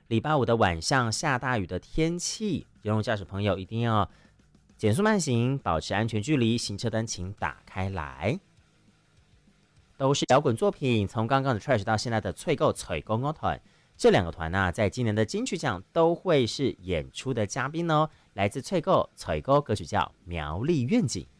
礼拜五的晚上下大雨的天气，电动驾驶朋友一定要减速慢行，保持安全距离，行车灯请打开来。都是摇滚作品，从刚刚的 Trash 到现在的脆购脆公公团，这两个团呢、在今年的金曲奖都会是演出的嘉宾哦。来自脆购歌曲叫《苗栗愿景》。